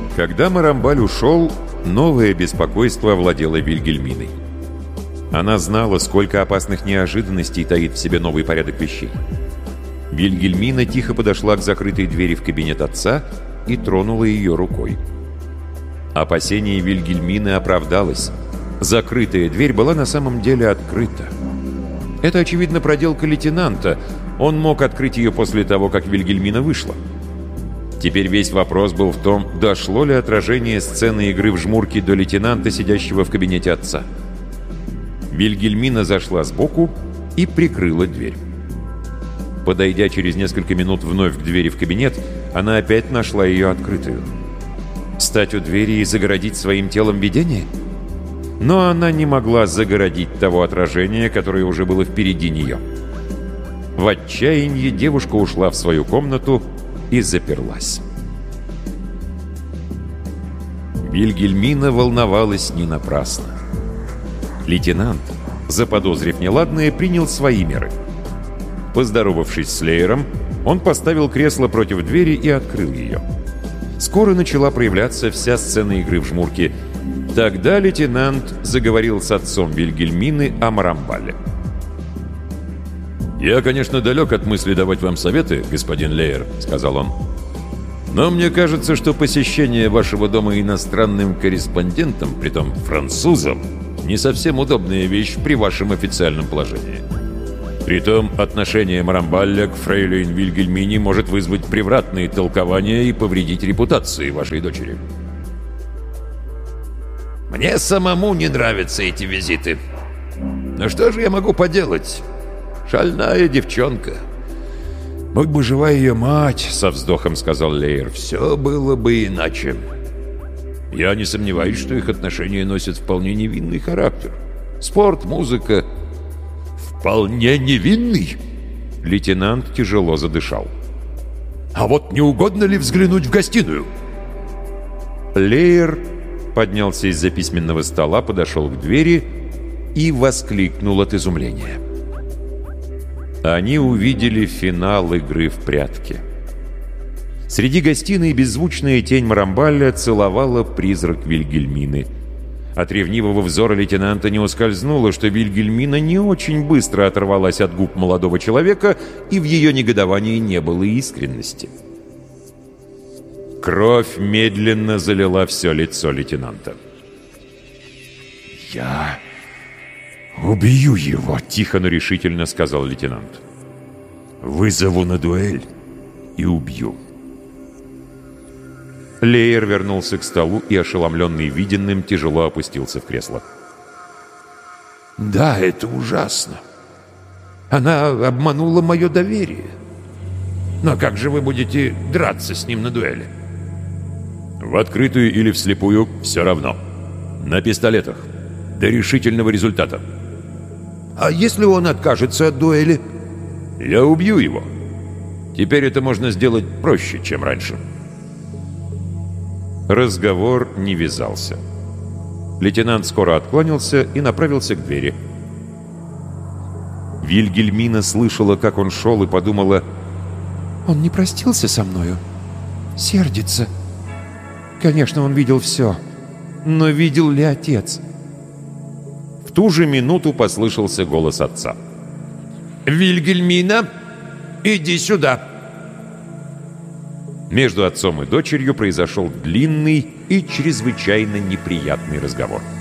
Когда Марамбаль ушел, новое беспокойство овладело Вильгельминой. Она знала, сколько опасных неожиданностей таит в себе новый порядок вещей. Вильгельмина тихо подошла к закрытой двери в кабинет отца и тронула ее рукой. Опасение Вильгельмины оправдалось. Закрытая дверь была на самом деле открыта. Это, очевидно, проделка лейтенанта. Он мог открыть ее после того, как Вильгельмина вышла. Теперь весь вопрос был в том, дошло ли отражение сцены игры в жмурки до лейтенанта, сидящего в кабинете отца. Вильгельмина зашла сбоку и прикрыла дверь. Подойдя через несколько минут вновь к двери в кабинет, она опять нашла ее открытую. Стать у двери и загородить своим телом видение? Но она не могла загородить того отражения, которое уже было впереди нее. В отчаянии девушка ушла в свою комнату и заперлась. Вильгельмина волновалась не напрасно. Лейтенант, заподозрив неладное, принял свои меры. Поздоровавшись с Лейером, он поставил кресло против двери и открыл ее. Скоро начала проявляться вся сцена игры в жмурки. Тогда лейтенант заговорил с отцом Вильгельмины о Марамбале. «Я, конечно, далек от мысли давать вам советы, господин Лейер», — сказал он. «Но мне кажется, что посещение вашего дома иностранным корреспондентом, притом французом, не совсем удобная вещь при вашем официальном положении. Притом отношение Марамбаля к фрейлин Вильгельмине может вызвать превратные толкования и повредить репутации вашей дочери». «Мне самому не нравятся эти визиты. Но что же я могу поделать? Шальная девчонка». «Будь бы жива ее мать», — со вздохом сказал Лейер, — «все было бы иначе». «Я не сомневаюсь, что их отношения носят вполне невинный характер. Спорт, музыка...» «Вполне невинный?» Лейтенант тяжело задышал. «А вот не угодно ли взглянуть в гостиную?» Лейер поднялся из-за письменного стола, подошел к двери и воскликнул от изумления. Они увидели финал игры в прятки. Среди гостиной беззвучная тень Марамбаля целовала призрак Вильгельмины. От ревнивого взора лейтенанта не ускользнуло, что Вильгельмина не очень быстро оторвалась от губ молодого человека, и в ее негодовании не было искренности. Кровь медленно залила все лицо лейтенанта. «Я убью его», — тихо, но решительно сказал лейтенант. «Вызову на дуэль и убью». Лейер вернулся к столу и, ошеломленный виденным, тяжело опустился в кресло. «Да, это ужасно. Она обманула мое доверие. Но как же вы будете драться с ним на дуэли?» «В открытую или вслепую — все равно. На пистолетах. До решительного результата». «А если он откажется от дуэли?» «Я убью его. Теперь это можно сделать проще, чем раньше». Разговор не вязался. Лейтенант скоро отклонился и направился к двери. Вильгельмина слышала, как он шел, и подумала: «Он не простился со мною? Сердится. Конечно, он видел все. Но видел ли отец?» В ту же минуту послышался голос отца. «Вильгельмина, иди сюда!» Между отцом и дочерью произошел длинный и чрезвычайно неприятный разговор.